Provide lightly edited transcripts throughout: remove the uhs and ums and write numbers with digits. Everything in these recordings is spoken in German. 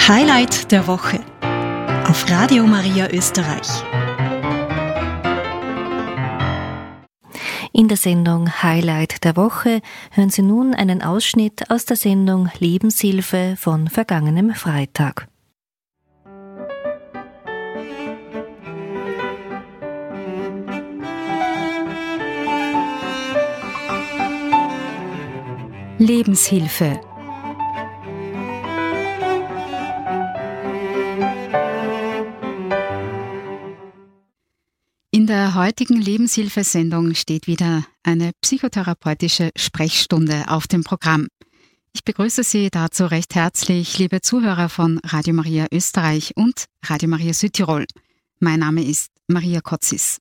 Highlight der Woche auf Radio Maria Österreich. In der Sendung Highlight der Woche hören Sie nun einen Ausschnitt aus der Sendung Lebenshilfe von vergangenem Freitag. Lebenshilfe. In der heutigen Lebenshilfesendung steht wieder eine psychotherapeutische Sprechstunde auf dem Programm. Ich begrüße Sie dazu recht herzlich, liebe Zuhörer von Radio Maria Österreich und Radio Maria Südtirol. Mein Name ist Maria Kotzis.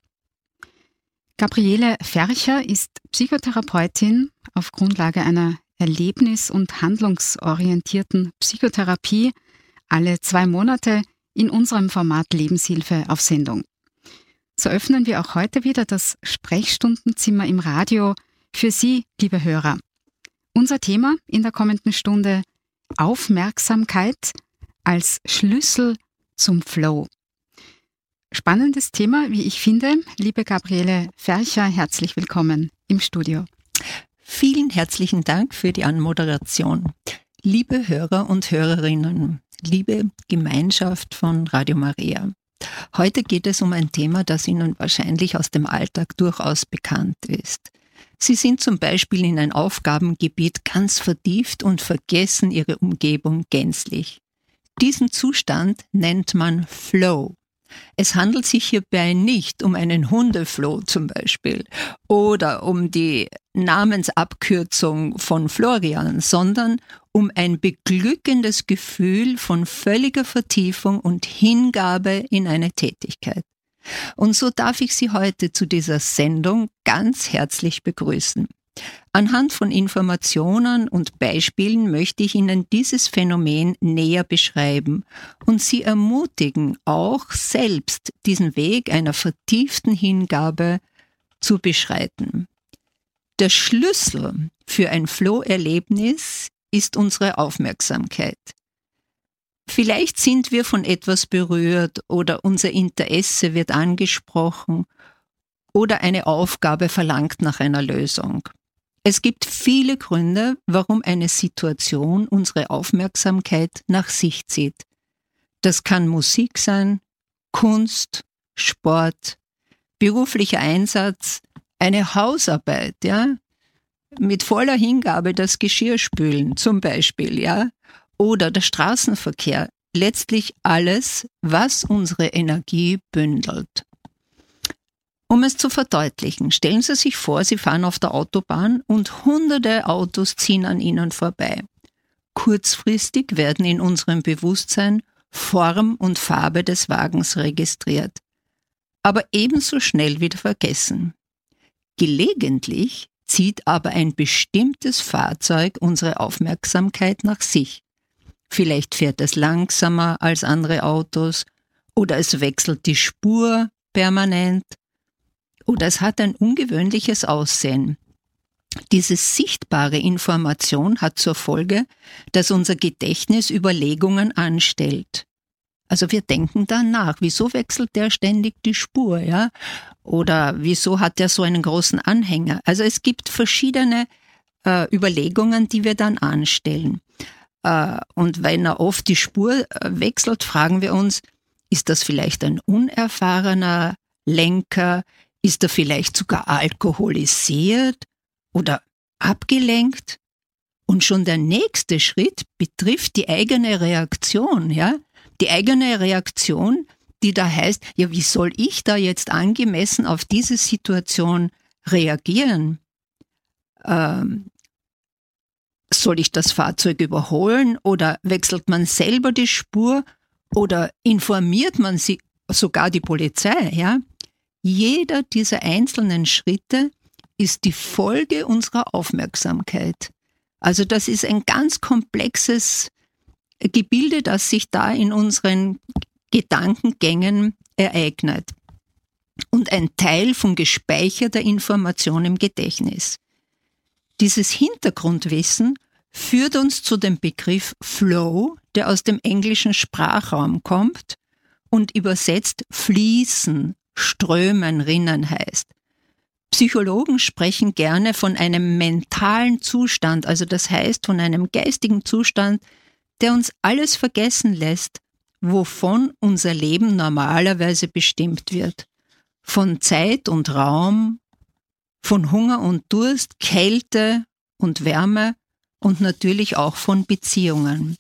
Gabriele Fercher ist Psychotherapeutin auf Grundlage einer erlebnis- und handlungsorientierten Psychotherapie alle 2 Monate in unserem Format Lebenshilfe auf Sendung. So öffnen wir auch heute wieder das Sprechstundenzimmer im Radio für Sie, liebe Hörer. Unser Thema in der kommenden Stunde: Aufmerksamkeit als Schlüssel zum Flow. Spannendes Thema, wie ich finde. Liebe Gabriele Fercher, herzlich willkommen im Studio. Vielen herzlichen Dank für die Anmoderation. Liebe Hörer und Hörerinnen, liebe Gemeinschaft von Radio Maria. Heute geht es um ein Thema, das Ihnen wahrscheinlich aus dem Alltag durchaus bekannt ist. Sie sind zum Beispiel in ein Aufgabengebiet ganz vertieft und vergessen Ihre Umgebung gänzlich. Diesen Zustand nennt man Flow. Es handelt sich hierbei nicht um einen Hundefloh zum Beispiel oder um die Namensabkürzung von Florian, sondern um ein beglückendes Gefühl von völliger Vertiefung und Hingabe in eine Tätigkeit. Und so darf ich Sie heute zu dieser Sendung ganz herzlich begrüßen. Anhand von Informationen und Beispielen möchte ich Ihnen dieses Phänomen näher beschreiben und Sie ermutigen, auch selbst diesen Weg einer vertieften Hingabe zu beschreiten. Der Schlüssel für ein Flow-Erlebnis ist unsere Aufmerksamkeit. Vielleicht sind wir von etwas berührt oder unser Interesse wird angesprochen oder eine Aufgabe verlangt nach einer Lösung. Es gibt viele Gründe, warum eine Situation unsere Aufmerksamkeit nach sich zieht. Das kann Musik sein, Kunst, Sport, beruflicher Einsatz, eine Hausarbeit, ja, mit voller Hingabe das Geschirr spülen zum Beispiel, ja, oder der Straßenverkehr. Letztlich alles, was unsere Energie bündelt. Um es zu verdeutlichen, stellen Sie sich vor, Sie fahren auf der Autobahn und hunderte Autos ziehen an Ihnen vorbei. Kurzfristig werden in unserem Bewusstsein Form und Farbe des Wagens registriert, aber ebenso schnell wieder vergessen. Gelegentlich zieht aber ein bestimmtes Fahrzeug unsere Aufmerksamkeit nach sich. Vielleicht fährt es langsamer als andere Autos oder es wechselt die Spur permanent. Oder es hat ein ungewöhnliches Aussehen. Diese sichtbare Information hat zur Folge, dass unser Gedächtnis Überlegungen anstellt. Also wir denken dann nach, wieso wechselt der ständig die Spur, ja? Oder wieso hat der so einen großen Anhänger? Also es gibt verschiedene Überlegungen, die wir dann anstellen. Und wenn er oft die Spur wechselt, fragen wir uns, ist das vielleicht ein unerfahrener Lenker? Ist er vielleicht sogar alkoholisiert oder abgelenkt? Und schon der nächste Schritt betrifft die eigene Reaktion, ja? Die eigene Reaktion, die da heißt, ja, wie soll ich da jetzt angemessen auf diese Situation reagieren? Soll ich das Fahrzeug überholen oder wechselt man selber die Spur oder informiert man sie sogar die Polizei, ja? Jeder dieser einzelnen Schritte ist die Folge unserer Aufmerksamkeit. Also das ist ein ganz komplexes Gebilde, das sich da in unseren Gedankengängen ereignet. Und ein Teil von gespeicherter Information im Gedächtnis. Dieses Hintergrundwissen führt uns zu dem Begriff Flow, der aus dem englischen Sprachraum kommt und übersetzt fließen, strömen, rinnen heißt. Psychologen sprechen gerne von einem mentalen Zustand, also das heißt von einem geistigen Zustand, der uns alles vergessen lässt, wovon unser Leben normalerweise bestimmt wird. Von Zeit und Raum, von Hunger und Durst, Kälte und Wärme und natürlich auch von Beziehungen.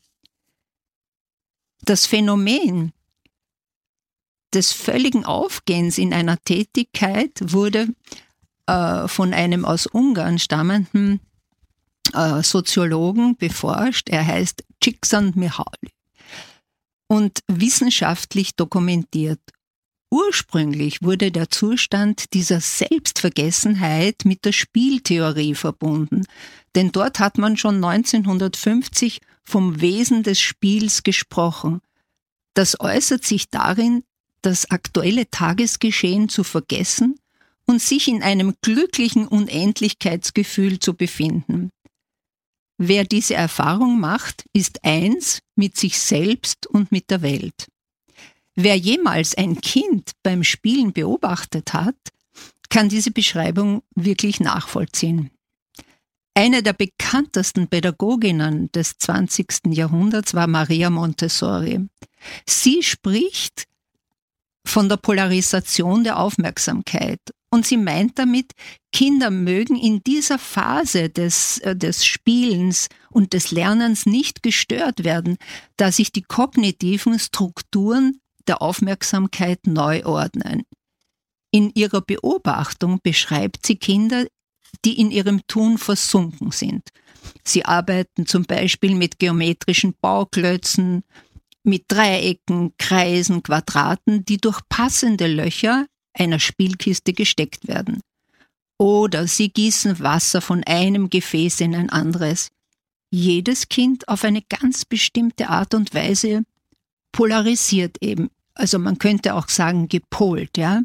Das Phänomen des völligen Aufgehens in einer Tätigkeit wurde von einem aus Ungarn stammenden Soziologen beforscht. Er heißt Csikszentmihalyi und wissenschaftlich dokumentiert. Ursprünglich wurde der Zustand dieser Selbstvergessenheit mit der Spieltheorie verbunden, denn dort hat man schon 1950 vom Wesen des Spiels gesprochen. Das äußert sich darin, das aktuelle Tagesgeschehen zu vergessen und sich in einem glücklichen Unendlichkeitsgefühl zu befinden. Wer diese Erfahrung macht, ist eins mit sich selbst und mit der Welt. Wer jemals ein Kind beim Spielen beobachtet hat, kann diese Beschreibung wirklich nachvollziehen. Eine der bekanntesten Pädagoginnen des 20. Jahrhunderts war Maria Montessori. Sie spricht von der Polarisation der Aufmerksamkeit und sie meint damit, Kinder mögen in dieser Phase des Spielens und des Lernens nicht gestört werden, da sich die kognitiven Strukturen der Aufmerksamkeit neu ordnen. In ihrer Beobachtung beschreibt sie Kinder, die in ihrem Tun versunken sind. Sie arbeiten zum Beispiel mit geometrischen Bauklötzen, mit Dreiecken, Kreisen, Quadraten, die durch passende Löcher einer Spielkiste gesteckt werden. Oder sie gießen Wasser von einem Gefäß in ein anderes. Jedes Kind auf eine ganz bestimmte Art und Weise polarisiert eben. Also man könnte auch sagen gepolt, ja.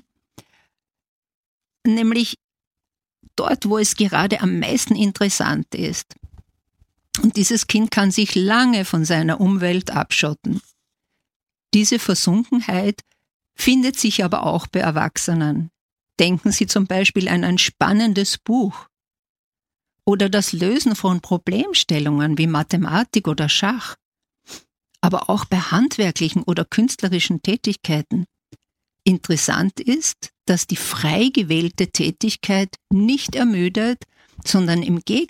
Nämlich dort, wo es gerade am meisten interessant ist. Und dieses Kind kann sich lange von seiner Umwelt abschotten. Diese Versunkenheit findet sich aber auch bei Erwachsenen. Denken Sie zum Beispiel an ein spannendes Buch oder das Lösen von Problemstellungen wie Mathematik oder Schach, aber auch bei handwerklichen oder künstlerischen Tätigkeiten. Interessant ist, dass die frei gewählte Tätigkeit nicht ermüdet, sondern im Gegenteil